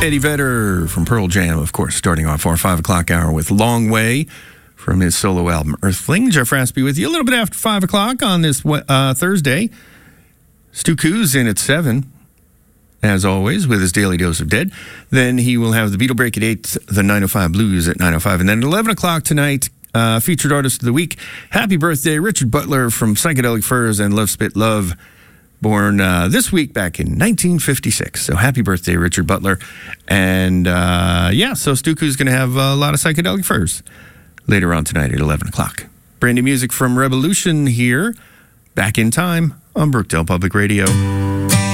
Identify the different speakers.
Speaker 1: Eddie Vedder from Pearl Jam, of course, starting off our 5 o'clock hour with Long Way from his solo album, Earthling. Jeff Raspy with you a little bit after 5 o'clock on this Thursday. Stu Coos in at 7, as always, with his Daily Dose of Dead. Then he will have the Beatle Break at 8, the 905 Blues at 905. And then at 11 o'clock tonight, featured artist of the week, happy birthday, Richard Butler from Psychedelic Furs and Love Spit Love, born this week back in 1956. So happy birthday, Richard Butler. And so Stuku's going to have a lot of Psychedelic Furs later on tonight at 11 o'clock. Brand new music from Revolution here, Back in Time on Brookdale Public Radio.